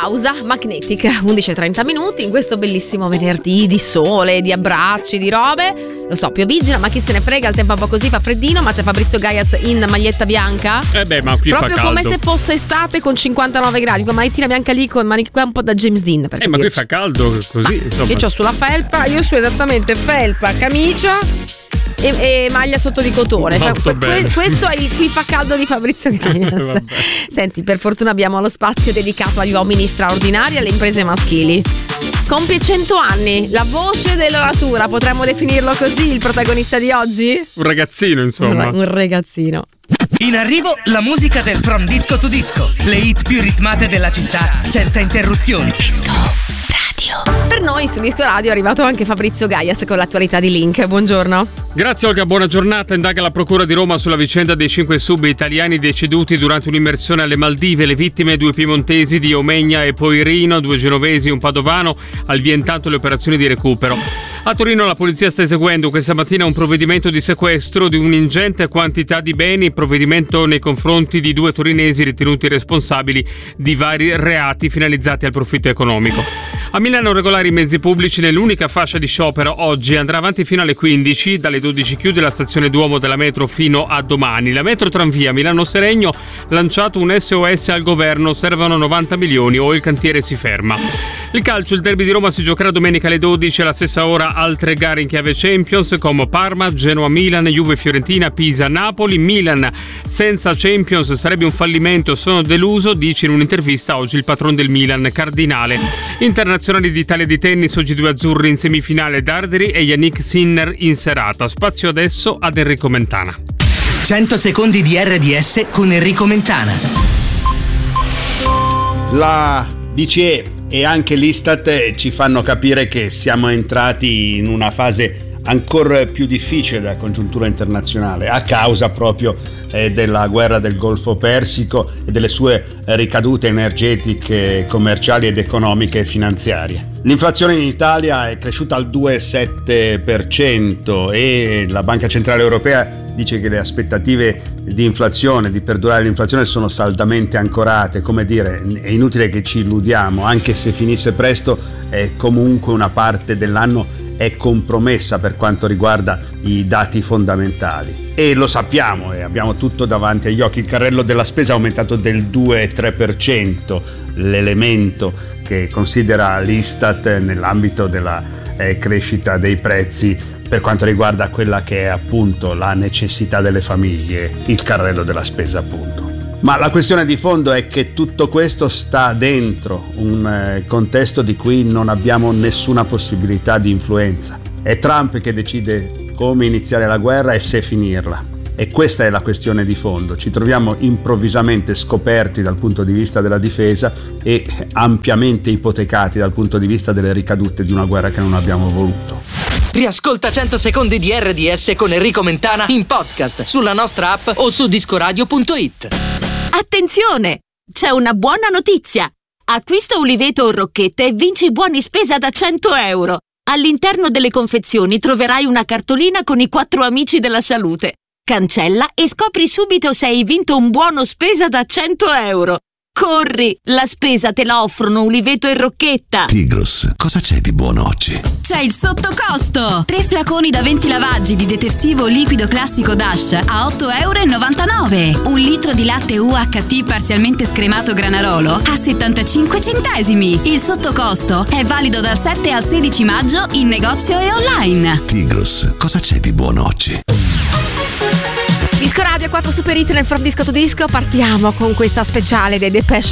Causa Magnetic, 11:30 minuti, in questo bellissimo venerdì di sole, di abbracci, di robe. Lo so, piovigina, ma chi se ne frega, il tempo è un po' così, fa freddino, ma c'è Fabrizio Gaias in maglietta bianca. Ma qui proprio fa caldo. Come se fosse estate con 59 gradi, con magliettina bianca lì, con manica un po' da James Dean. Ma qui fa caldo così, insomma. Io c'ho sulla felpa, io su esattamente felpa, camicia e maglia sotto di cotone. Questo è il qui fa caldo di Fabrizio Gaias. Senti, per fortuna abbiamo lo spazio dedicato agli uomini straordinari e alle imprese maschili. Compie 100 anni, la voce della natura, potremmo definirlo così, il protagonista di oggi? Un ragazzino, insomma. Un ragazzino. In arrivo la musica del From Disco to Disco, le hit più ritmate della città, senza interruzioni. Disco Radio. Per noi su Disco Radio è arrivato anche Fabrizio Gaias con l'attualità di Link. Buongiorno. Grazie Olga, buona giornata. Indaga la Procura di Roma sulla vicenda dei 5 sub italiani deceduti durante un'immersione alle Maldive. Le vittime 2 piemontesi di Omegna e Poirino, 2 genovesi e un padovano. Al via intanto le operazioni di recupero. A Torino la polizia sta eseguendo questa mattina un provvedimento di sequestro di un'ingente quantità di beni, provvedimento nei confronti di 2 torinesi ritenuti responsabili di vari reati finalizzati al profitto economico. A Milano regolari i mezzi pubblici nell'unica fascia di sciopero oggi, andrà avanti fino alle 15, dalle 12 chiude la stazione Duomo della metro fino a domani. La metro Tranvia Milano-Seregno lanciato un SOS al governo, servono 90 milioni o il cantiere si ferma. Il calcio, il derby di Roma si giocherà domenica alle 12, alla stessa ora altre gare in chiave Champions come Parma, Genoa-Milan, Juve-Fiorentina, Pisa-Napoli. Milan senza Champions sarebbe un fallimento, sono deluso, dice in un'intervista oggi il patron del Milan, Cardinale. Internazionali d'Italia di tennis, oggi 2 azzurri in semifinale, Darderi e Yannick Sinner in serata. Spazio adesso ad Enrico Mentana. 100 secondi di RDS con Enrico Mentana. La BCE e anche l'Istat ci fanno capire che siamo entrati in una fase ancora più difficile della congiuntura internazionale a causa proprio della guerra del Golfo Persico e delle sue ricadute energetiche, commerciali ed economiche e finanziarie. L'inflazione in Italia è cresciuta al 2,7% e la Banca Centrale Europea dice che le aspettative di inflazione, di perdurare l'inflazione, sono saldamente ancorate. Come dire, è inutile che ci illudiamo, anche se finisse presto, comunque una parte dell'anno è compromessa per quanto riguarda i dati fondamentali. E lo sappiamo e abbiamo tutto davanti agli occhi. Il carrello della spesa è aumentato del 2,3%, l'elemento che considera l'Istat nell'ambito della crescita dei prezzi per quanto riguarda quella che è appunto la necessità delle famiglie, il carrello della spesa appunto. Ma la questione di fondo è che tutto questo sta dentro un contesto di cui non abbiamo nessuna possibilità di influenza. È Trump che decide come iniziare la guerra e se finirla. E questa è la questione di fondo. Ci troviamo improvvisamente scoperti dal punto di vista della difesa e ampiamente ipotecati dal punto di vista delle ricadute di una guerra che non abbiamo voluto. Riascolta 100 secondi di RDS con Enrico Mentana in podcast sulla nostra app o su discoradio.it. Attenzione! C'è una buona notizia! Acquista Uliveto o Rocchette e vinci buoni spesa da 100 euro. All'interno delle confezioni troverai una cartolina con i 4 amici della salute. Cancella e scopri subito se hai vinto un buono spesa da 100 euro. Corri! La spesa te la offrono Uliveto e Rocchetta. Tigros, cosa c'è di buono oggi? C'è il sottocosto! 3 flaconi da 20 lavaggi di detersivo liquido classico Dash a 8,99 €. 1 litro di latte UHT parzialmente scremato Granarolo a 75 centesimi. Il sottocosto è valido dal 7 al 16 maggio in negozio e online. Tigros, cosa c'è di buono oggi? Disco Radio 4 Super Hit nel From Disco to Disco. Partiamo con questa speciale dei Depeche